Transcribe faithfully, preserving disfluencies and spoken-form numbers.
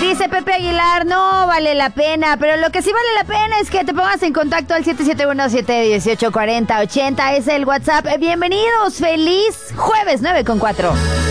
Dice Pepe Aguilar, no vale la pena, pero lo que sí vale la pena es que te pongas en contacto al siete siete uno, siete uno ocho, cuatro cero ocho cero. Es el WhatsApp. Bienvenidos, feliz jueves nueve con cuatro.